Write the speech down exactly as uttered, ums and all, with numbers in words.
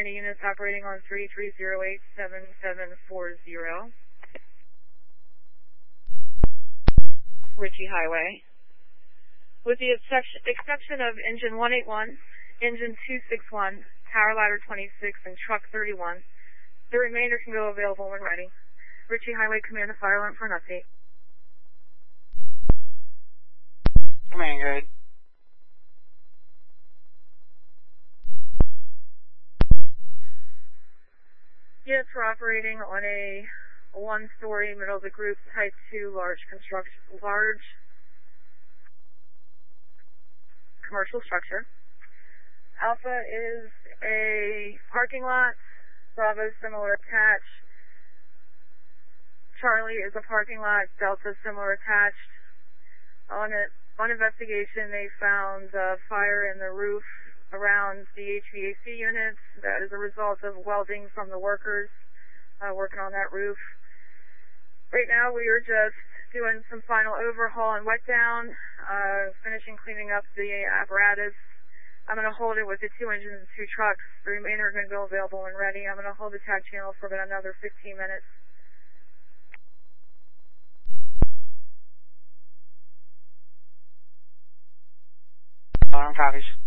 any units operating on three three zero eight seven seven four zero. Ritchie Highway. With the exception, exception of engine one eighty-one, engine two sixty-one, tower ladder twenty-six, and truck thirty-one, the remainder can go available when ready. Ritchie Highway, command the fire alarm for an update. Command, good. Units were operating on a one-story, middle of the group, type two, large construction, large commercial structure. Alpha is a parking lot. Bravo similar attached. Charlie is a parking lot. Delta similar attached. On it, on investigation, they found uh, fire in the roof around the H V A C units. That is a result of welding from the workers uh, working on that roof. Right now, we are just doing some final overhaul and wet down, uh, finishing cleaning up the apparatus. I'm going to hold it with the two engines and two trucks. The remainder are going to go available when ready. I'm going to hold the tack channel for about another fifteen minutes. Alarm copies.